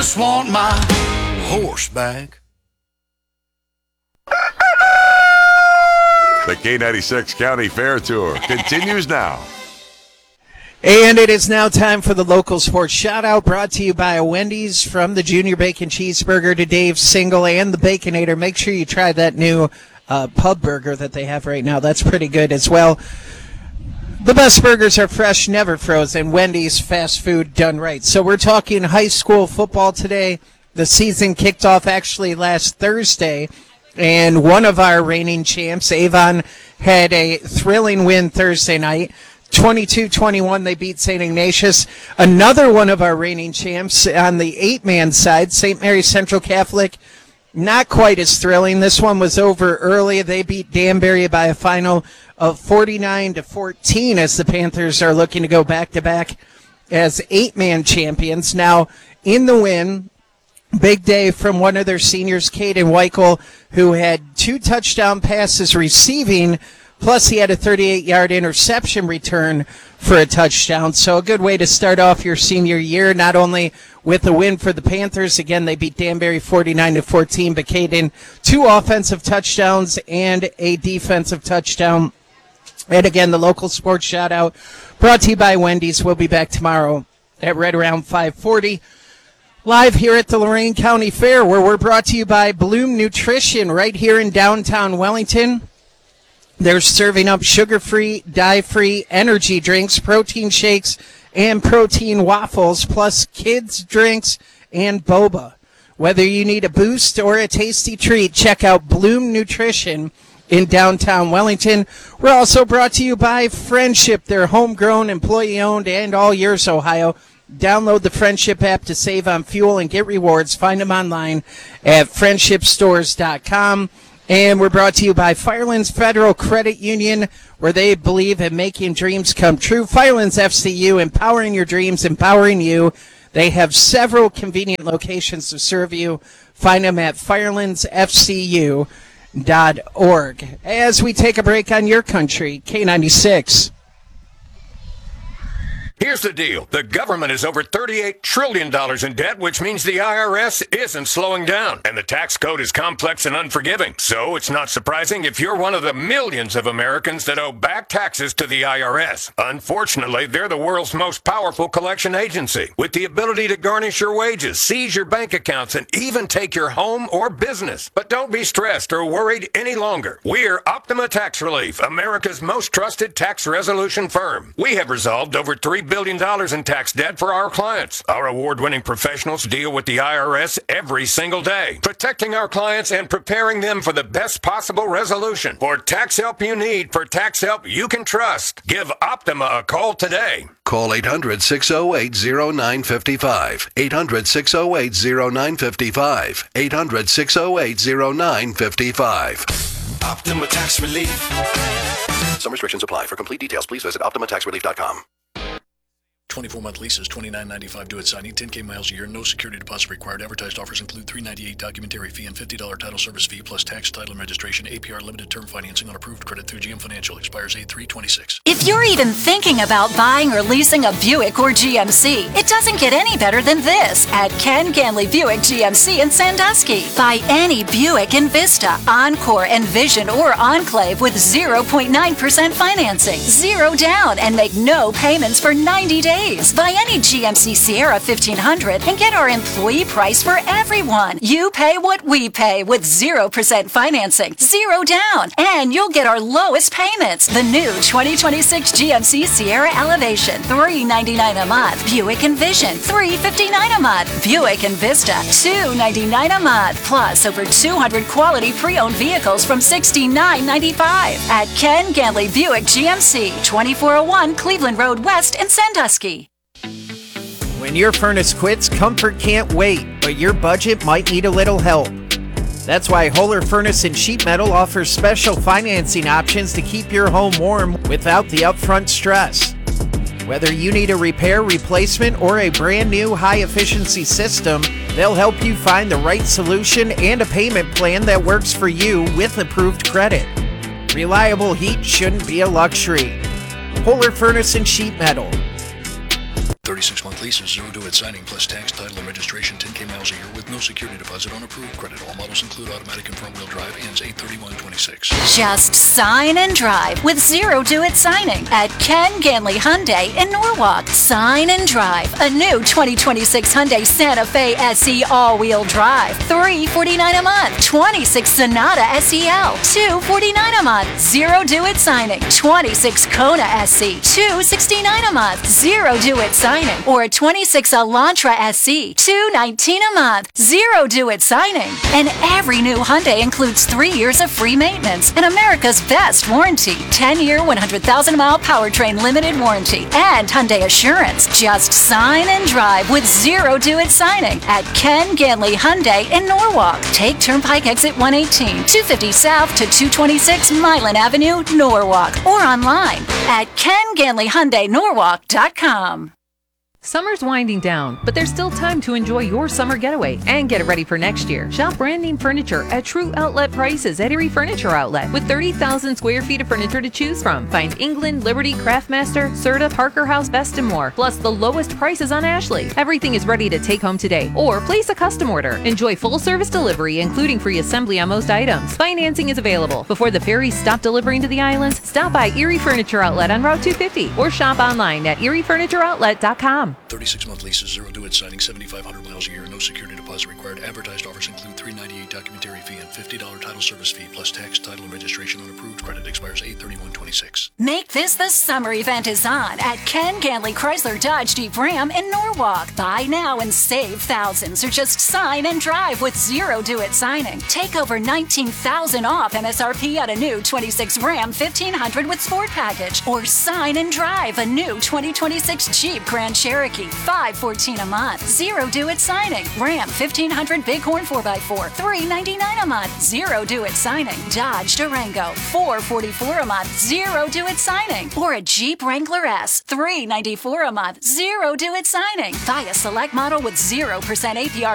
Just want my horse back. The K96 County Fair Tour continues now. And it is now time for the local sports shout-out, brought to you by Wendy's. From the Junior Bacon Cheeseburger to Dave's Single and the Baconator. Make sure you try that new pub burger that they have right now. That's pretty good as well. The best burgers are fresh, never frozen. Wendy's, fast food done right. So we're talking high school football today. The season kicked off actually last Thursday. And one of our reigning champs, Avon, had a thrilling win Thursday night. 22-21, they beat St. Ignatius. Another one of our reigning champs on the 8-man side, St. Mary's Central Catholic, not quite as thrilling. This one was over early. They beat Danbury by a final of 49-14 as the Panthers are looking to go back-to-back as 8-man champions. Now, in the win, big day from one of their seniors, Caden Weichel, who had 2 touchdown passes receiving, plus he had a 38-yard interception return for a touchdown. So a good way to start off your senior year, not only with a win for the Panthers. Again, they beat Danbury 49-14, but Caden, 2 offensive touchdowns and a defensive touchdown. And again, the local sports shout-out brought to you by Wendy's. We'll be back tomorrow at right around 5:40. Live here at the Lorain County Fair, where we're brought to you by Bloom Nutrition right here in downtown Wellington. They're serving up sugar-free, dye-free energy drinks, protein shakes, and protein waffles, plus kids' drinks and boba. Whether you need a boost or a tasty treat, check out Bloom Nutrition in downtown Wellington. We're also brought to you by Friendship. They're homegrown, employee-owned, and all years Ohio. Download the Friendship app to save on fuel and get rewards. Find them online at friendshipstores.com. And we're brought to you by Firelands Federal Credit Union, where they believe in making dreams come true. Firelands FCU, empowering your dreams, empowering you. They have several convenient locations to serve you. Find them at firelandsfcu.org. As we take a break on your country, K96. Here's the deal. The government is over $38 trillion in debt, which means the IRS isn't slowing down. And the tax code is complex and unforgiving. So it's not surprising if you're one of the millions of Americans that owe back taxes to the IRS. Unfortunately, they're the world's most powerful collection agency, with the ability to garnish your wages, seize your bank accounts, and even take your home or business. But don't be stressed or worried any longer. We're Optima Tax Relief, America's most trusted tax resolution firm. We have resolved over $3 billion in tax debt for our clients. Our award-winning professionals deal with the IRS every single day, protecting our clients and preparing them for the best possible resolution. For tax help you need, for tax help you can trust, give Optima a call today. Call 800-608-0955. 800-608-0955. 800-608-0955. Optima Tax Relief. Some restrictions apply. For complete details, please visit OptimaTaxRelief.com. 24-month leases, $29.95 due at signing, 10K miles a year, no security deposit required. Advertised offers include $398 documentary fee and $50 title service fee, plus tax, title, and registration. APR limited term financing on approved credit through GM Financial. Expires 8/3/26. If you're even thinking about buying or leasing a Buick or GMC, it doesn't get any better than this at Ken Ganley Buick GMC in Sandusky. Buy any Buick in Vista, Encore, Envision, or Enclave with 0.9% financing, 0 down, and make no payments for 90 days. Buy any GMC Sierra 1500 and get our employee price for everyone. You pay what we pay with 0% financing, 0 down, and you'll get our lowest payments. The new 2026 GMC Sierra Elevation, $399 a month. Buick Envision, $359 a month. Buick Envista, $299 a month. Plus over 200 quality pre-owned vehicles from $69.95 at Ken Ganley Buick GMC, 2401 Cleveland Road West in Sandusky. When your furnace quits, comfort can't wait, but your budget might need a little help. That's why Holler Furnace and Sheet Metal offers special financing options to keep your home warm without the upfront stress. Whether you need a repair, replacement, or a brand new high-efficiency system, they'll help you find the right solution and a payment plan that works for you with approved credit. Reliable heat shouldn't be a luxury. Holler Furnace and Sheet Metal. 36-month leases, 0 due at signing, plus tax, title, and registration, 10K miles a year with no security deposit on approved credit. All models include automatic and front-wheel drive. Ends 8/31/26. Just sign and drive with 0 due at signing at Ken Ganley Hyundai in Norwalk. Sign and drive a new 2026 Hyundai Santa Fe SE all-wheel drive. $349 a month. 26 Sonata SEL. $249 a month. 0 due at signing. 26 Kona SE. $269 a month. 0 due at signing. Or a 26 Elantra SE. $219 a month. 0 due at signing. And every new Hyundai includes 3 years of free maintenance and America's best warranty. 10-year, 100,000-mile powertrain limited warranty. And Hyundai Assurance. Just sign and drive with 0 due at signing at Ken Ganley Hyundai in Norwalk. Take Turnpike Exit 118, 250 South to 226 Milan Avenue, Norwalk. Or online at KenGanleyHyundaiNorwalk.com. Summer's winding down, but there's still time to enjoy your summer getaway and get it ready for next year. Shop brand name furniture at true outlet prices at Erie Furniture Outlet with 30,000 square feet of furniture to choose from. Find England, Liberty, Craftmaster, Serta, Parker House, Best and more, plus the lowest prices on Ashley. Everything is ready to take home today or place a custom order. Enjoy full service delivery, including free assembly on most items. Financing is available. Before the ferries stop delivering to the islands, stop by Erie Furniture Outlet on Route 250 or shop online at eriefurnitureoutlet.com. 36-month leases, 0 due at signing, 7,500 miles a year, no security deposit required. Advertised offers include $398 documentary fee and $50 title service fee, plus tax, title, and registration on approved credit. Expires 8/31/26. Make this the summer event is on at Ken Ganley Chrysler Dodge Jeep Ram in Norwalk. Buy now and save thousands, or just sign and drive with 0 due at signing. Take over $19,000 off MSRP on a new 26 Ram 1500 with Sport Package, or sign and drive a new 2026 Jeep Grand Cherokee. $514 a month. 0 due at signing. Ram 1500 Bighorn 4x4. $399 a month. 0 due at signing. Dodge Durango. $444 a month. 0 due at signing. Or a Jeep Wrangler S. $394 a month. 0 due at signing. Buy a select model with 0% APR